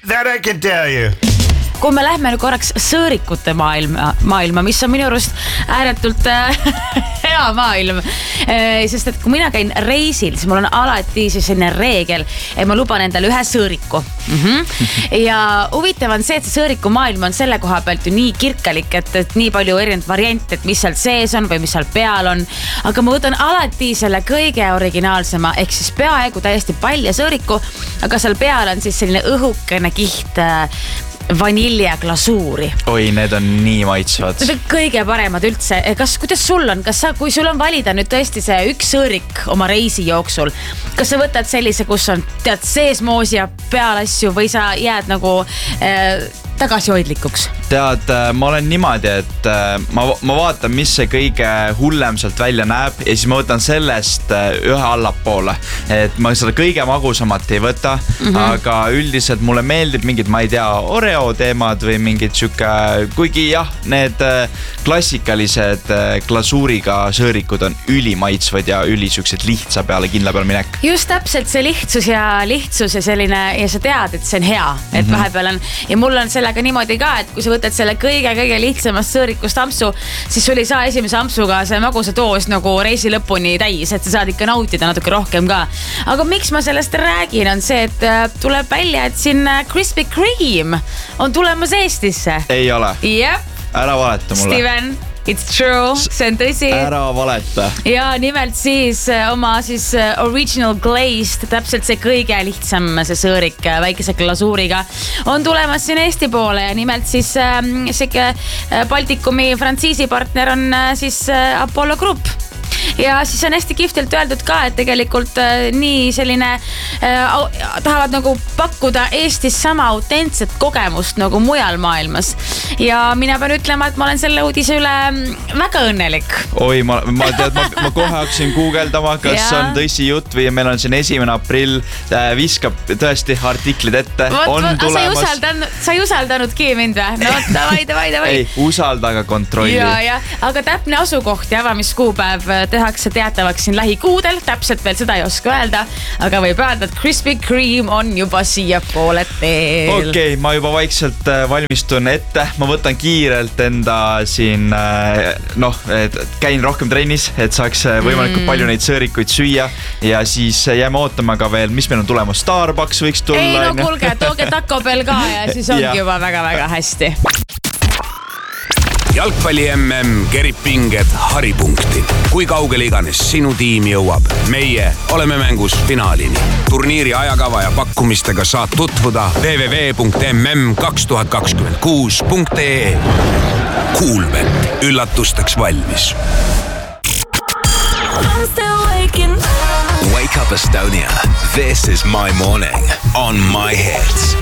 That I can tell you. Kui me lähme nüüd korraks sõõrikute maailma, mis on minu arust ääretult hea maailm. Sest et kui mina käin reisil, siis mul on alati selline reegel, et ma luban endale ühe sõõriku. Ja huvitav on see, et see sõõriku maailm on selle koha pealt ju nii kirkalik, et nii palju erinevad variante, et mis seal sees on või mis seal peal on. Aga ma võtan alati selle kõige originaalsema, ehk siis peaaegu täiesti palja sõõriku, aga seal peal on siis selline õhukene kiht vaniljaglasuuri. Oi, need on nii maitsvad. Need on kõige paremad üldse. Kuidas sul on? Kui sul on valida nüüd tõesti see üks sõõrik oma reisi jooksul, kas sa võtad sellise, kus on seesmoos ja peal asju või sa jääd nagu tagasihoidlikuks? Tead, ma olen niimoodi, et ma vaatan, mis see kõige hullem sealt välja näeb ja siis ma võtan sellest ühe allapoole. Et ma seda kõige magusamat ei võta, aga üldiselt mulle meeldib mingid, ma ei tea, Oreo teemad või mingid süke, kuigi jah, need klassikalised glasuuriga sõõrikud on ülimaitsvad ja ülisüksed lihtsa peale, kindla peale minek. Just täpselt see lihtsus ja selline, ja sa tead, et see on hea, et vahepeal on, ja mul on sellega niimoodi ka, et kui sa võtad selle kõige lihtsamast sõõrikust ampsu, siis sul ei saa esimese ampsuga see magusa doos nagu reisi lõpuni täis, et sa saad ikka nautida natuke rohkem ka. Aga miks ma sellest räägin, on see, et tuleb välja, et siin Krispy Kreme on tulemas Eestisse. Ei ole. Jep. Ära valeta mulle. Steven, it's true, see on tõsi. Ära valeta. Ja nimelt siis oma siis original glazed, täpselt see kõige lihtsam see sõõrik väikese glasuuriga on tulemas siin Eesti poole ja nimelt siis Baltikumi frantsiisi partner on siis Apollo Group. Ja siis on hästi kihvtilt öeldud ka, et tegelikult nii selline tahavad nagu pakkuda Eestis sama autentset kogemust nagu mujal maailmas. Ja mina pean ütlema, et ma olen selle uudise üle väga õnnelik. Oi, ma kohe hakkasin guugeldama, kas on tõsi jutt või meil on siin 1. aprill, viskab tõesti artiklid ette. Sa ei usaldanudki mind või? No davai. Ei, usalda, aga kontrolli. Ja, aga täpne asukoht ja avamiskuupäev tehakse teatavaks siin lähikuudel, täpselt veel seda ei oska öelda, aga võib öelda, et Krispy Kreme on juba siia poole teel. Okei, ma juba vaikselt valmistun ette, ma võtan kiirelt enda siin, käin rohkem trennis, et saaks võimalikult palju neid sõõrikuid süüa ja siis jääme ootama ka veel, mis meil on tulemas, Starbucks võiks tulla. Ei, no kuulge, tooge Taco Bell ka ja siis ongi juba väga-väga hästi. Jalgpalli MM kerib pinged haripunkti. Kui kaugele iganes sinu tiim jõuab, meie oleme mängus finaalini. Turniiri ajakava ja pakkumistega saad tutvuda www.mm2026.ee. Coolbet, üllatusteks valmis. Wake up Estonia. This is my morning on my hits.